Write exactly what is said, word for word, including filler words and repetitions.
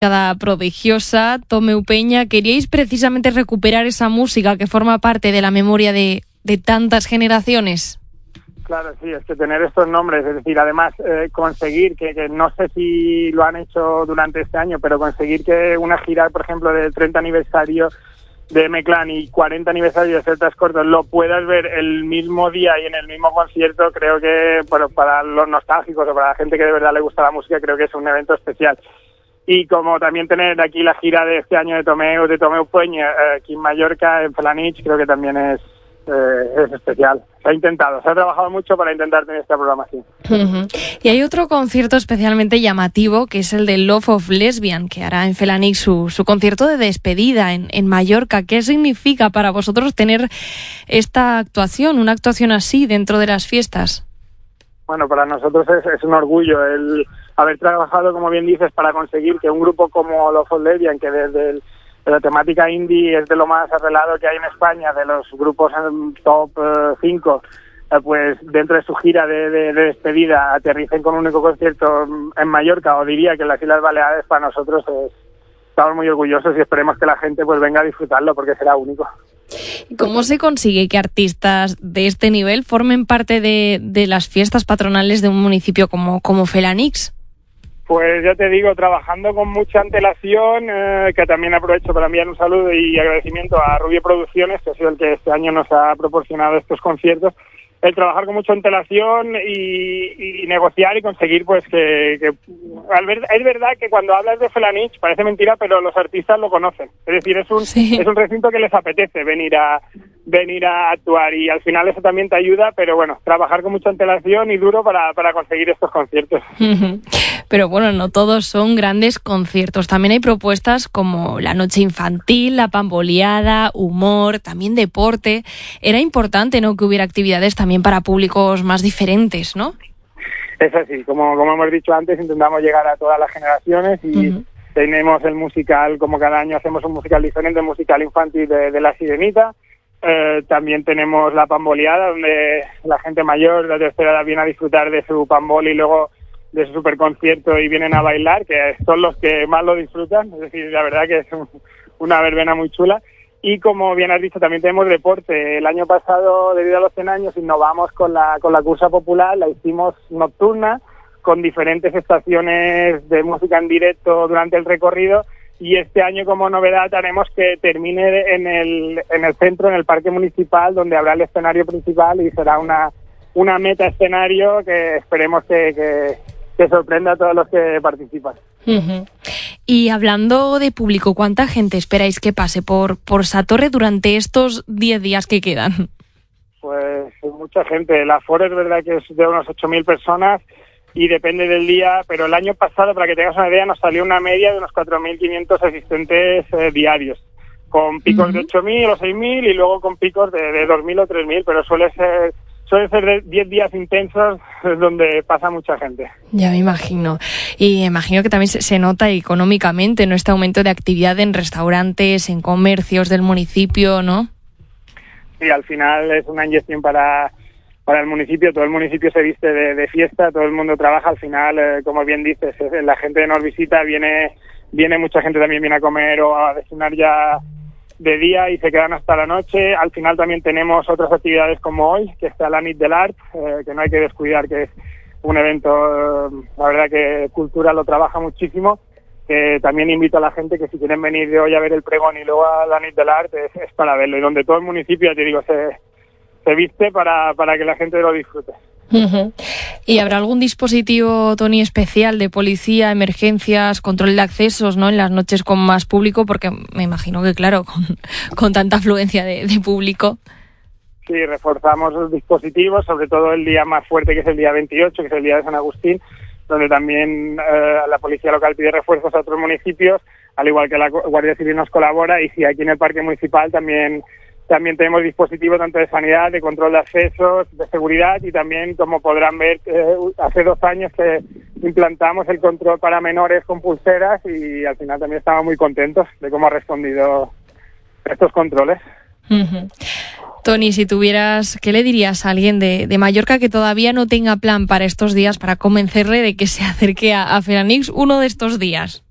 prodigiosa, Tomeu Peña. Queríais precisamente recuperar esa música que forma parte de la memoria de, de tantas generaciones. Claro, sí, es que tener estos nombres, es decir, además eh, conseguir, que, que no sé si lo han hecho durante este año, pero conseguir que una gira, por ejemplo, del treinta aniversario de M-Clan y cuarenta aniversario de Celtas Cortos lo puedas ver el mismo día y en el mismo concierto, creo que, bueno, para los nostálgicos o para la gente que de verdad le gusta la música, creo que es un evento especial. Y como también tener aquí la gira de este año de Tomeu, de Tomeu Peña, eh, aquí en Mallorca, en Felanitx, creo que también es, eh, es especial. Se ha intentado, se ha trabajado mucho para intentar tener esta programación. Uh-huh. Y hay otro concierto especialmente llamativo, que es el de Love of Lesbian, que hará en Felanitx su, su concierto de despedida en, en Mallorca. ¿Qué significa para vosotros tener esta actuación, una actuación así dentro de las fiestas? Bueno, para nosotros es, es un orgullo el haber trabajado, como bien dices, para conseguir que un grupo como Love of Lesbian, que desde el, de la temática indie es de lo más arreglado que hay en España, de los grupos en top cinco, eh, pues dentro de su gira de, de, de despedida aterricen con un único concierto en Mallorca, o diría que en las Islas Baleares, para nosotros es, estamos muy orgullosos y esperemos que la gente pues venga a disfrutarlo porque será único. ¿Cómo se consigue que artistas de este nivel formen parte de, de las fiestas patronales de un municipio como, como Felanitx? Pues ya te digo, trabajando con mucha antelación, eh, que también aprovecho para enviar un saludo y agradecimiento a Rubio Producciones, que ha sido el que este año nos ha proporcionado estos conciertos, el trabajar con mucha antelación y, y negociar y conseguir pues que, que al ver, es verdad que cuando hablas de Felanitx parece mentira, pero los artistas lo conocen, es decir, es un sí. es un recinto que les apetece venir a venir a actuar y al final eso también te ayuda, pero bueno, trabajar con mucha antelación y duro para, para conseguir estos conciertos. Uh-huh. Pero bueno, no todos son grandes conciertos, también hay propuestas como la noche infantil, la pamboleada, humor, también deporte. Era importante, ¿no?, que hubiera actividades también para públicos más diferentes, ¿no? Es así, como, como hemos dicho antes, intentamos llegar a todas las generaciones y uh-huh. tenemos el musical, como cada año hacemos un musical diferente, el musical infantil de, de La Sirenita. Eh, también tenemos la pamboleada, donde la gente mayor, la tercera edad, viene a disfrutar de su pambol y luego de su superconcierto y vienen a bailar, que son los que más lo disfrutan. Es decir, la verdad que es un, una verbena muy chula. Y como bien has dicho, también tenemos deporte. El año pasado, debido a los cien años, innovamos con la con la cursa popular, la hicimos nocturna, con diferentes estaciones de música en directo durante el recorrido. Y este año, como novedad, haremos que termine en el en el centro, en el parque municipal, donde habrá el escenario principal y será una una meta escenario que esperemos que, que, que sorprenda a todos los que participan. Uh-huh. Y hablando de público, ¿cuánta gente esperáis que pase por por Satorre durante estos diez días que quedan? Pues mucha gente. El aforo es verdad que es de unos ocho mil personas y depende del día, pero el año pasado, para que tengas una idea, nos salió una media de unos cuatro mil quinientos asistentes eh, diarios, con picos uh-huh. de ocho mil o seis mil y luego con picos de, de dos mil o tres mil, pero suele ser suele ser diez días intensos donde pasa mucha gente. Ya me imagino. Y imagino que también se, se nota económicamente, ¿no?, este aumento de actividad en restaurantes, en comercios del municipio, ¿no? Sí, al final es una inyección para... para el municipio, todo el municipio se viste de, de fiesta, todo el mundo trabaja, al final, eh, como bien dices, eh, la gente nos visita, viene viene mucha gente también viene a comer o a desayunar ya de día y se quedan hasta la noche. Al final también tenemos otras actividades como hoy, que está la Nit del Art, eh, que no hay que descuidar, que es un evento, eh, la verdad que Cultura lo trabaja muchísimo, que también invito a la gente que si quieren venir de hoy a ver el pregón y luego a la Nit del Art, es, es para verlo, y donde todo el municipio, ya te digo, se... se viste para, para que la gente lo disfrute. Uh-huh. ¿Y habrá algún dispositivo, Toni, especial de policía, emergencias, control de accesos, ¿no?, en las noches con más público? Porque me imagino que, claro, con, con tanta afluencia de, de público. Sí, reforzamos los dispositivos, sobre todo el día más fuerte, que es el día veintiocho, que es el día de San Agustín, donde también eh, la policía local pide refuerzos a otros municipios, al igual que la Guardia Civil nos colabora, y si aquí en el Parque Municipal también... También tenemos dispositivos tanto de sanidad, de control de accesos, de seguridad y también, como podrán ver, eh, hace dos años que implantamos el control para menores con pulseras y al final también estamos muy contentos de cómo ha respondido estos controles. Uh-huh. Toni, si tuvieras, ¿qué le dirías a alguien de, de Mallorca que todavía no tenga plan para estos días, para convencerle de que se acerque a, a Felanitx uno de estos días?